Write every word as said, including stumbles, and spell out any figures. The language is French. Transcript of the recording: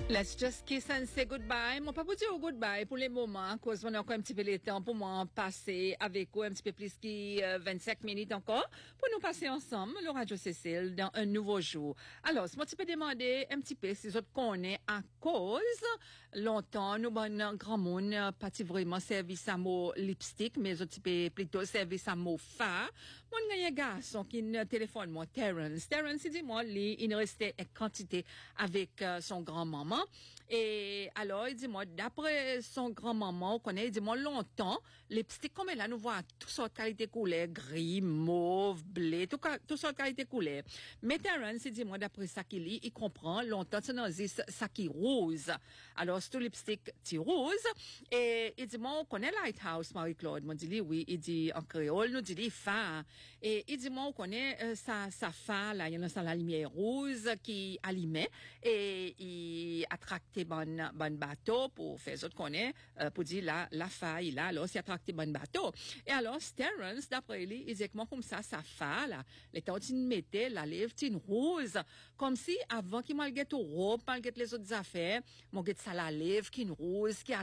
Let's just kiss and say goodbye. Mon pas pour dire goodbye pour les moments, cause on a encore un petit peu le temps pour moi passer avec vous un petit peu plus que euh, vingt-cinq minutes encore pour nous passer ensemble le Radio Cécile dans un nouveau jour. Alors, si moi tu peux demander un petit peu si vous connaissez à cause longtemps nous bon grand monde pas vraiment service à mot lipstick mais autres peux plutôt service à mot fa. Mon gagne garçon qui ne téléphone moi Terrence. Terrence dit moi lui il restait en quantité avec euh, son grand-maman. Et alors, il dit moi, d'après son grand-maman, on connaît, il dit moi, longtemps, les lipsticks comme là, nous voit toutes sortes de qualités couleurs, gris, mauve, blé, tout, toutes sortes de qualités couleurs. Mais Terrence, il dit moi, d'après ça qu'il lit, il comprend, longtemps, c'est dans ça qui rose. Alors, c'est tout lipstick, c'est rose. Et il dit moi, on connaît Lighthouse, Marie-Claude. Moi, dit oui, il dit en créole, nous dit fa. Et il dit moi, on connaît euh, ça, ça fa, là, il y en a ça la lumière rose qui allumait. Et il attracté bon bon bateau pour faire autres connaît euh, pour dire la la faille là alors c'est attracté bon bateau et alors Terrence d'après lui exactement comme ça ça fa là les tantines mettait la lèvre tine rose comme si avant qu'il malgré tout robe malgré les autres affaires mon get ça la lèvre qui rose qui